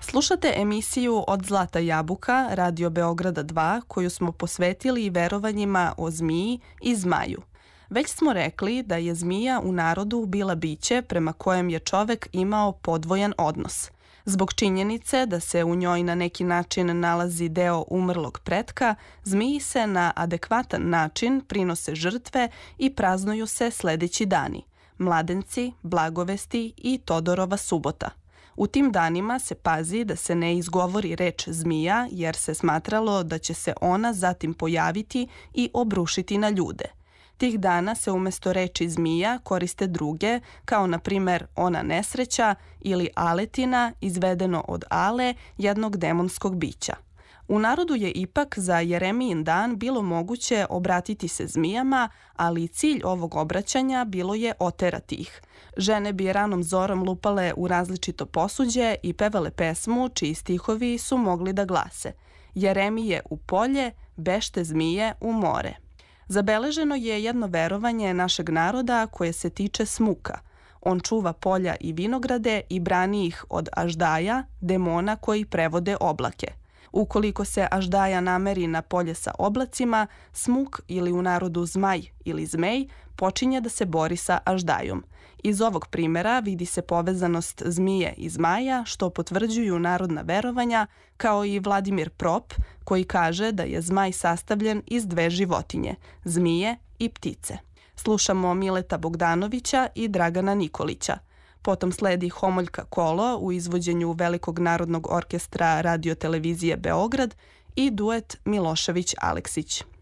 Slušate emisiju Od zlata jabuka Radio Beograda 2 koju smo posvetili verovanjima o zmiji i zmaju. Već smo rekli da je zmija u narodu bila biće prema kojem je čovek imao podvojan odnos. Zbog činjenice da se u njoj na neki način nalazi deo umrlog pretka, zmiji se na adekvatan način prinose žrtve i praznuju se sledeći dani: Mladenci, Blagovesti i Todorova subota. U tim danima se pazi da se ne izgovori reč zmija jer se smatralo da će se ona zatim pojaviti i obrušiti na ljude. Tih dana se umesto reči zmija koriste druge, kao na primer ona nesreća ili aletina, izvedeno od ale, jednog demonskog bića. U narodu je ipak za Jeremijin dan bilo moguće obratiti se zmijama, ali cilj ovog obraćanja bilo je oterati ih. Žene bi ranom zorom lupale u različito posuđe i pevale pesmu čiji stihovi su mogli da glase: Jeremije u polje, bešte zmije u more. Zabeleženo je jedno verovanje našeg naroda koje se tiče smuka. On čuva polja i vinograde i brani ih od aždaja, demona koji prevode oblake. Ukoliko se aždaja nameri na polje sa oblacima, smuk ili u narodu zmaj ili zmej počinje da se bori sa aždajom. Iz ovog primera vidi se povezanost zmije i zmaja, što potvrđuju narodna verovanja, kao i Vladimir Prop, koji kaže da je zmaj sastavljen iz dve životinje, zmije i ptice. Slušamo Mileta Bogdanovića i Dragana Nikolića. Potom sledi Homoljka Kolo u izvođenju Velikog narodnog orkestra Radio televizije Beograd i duet Milošević Aleksić.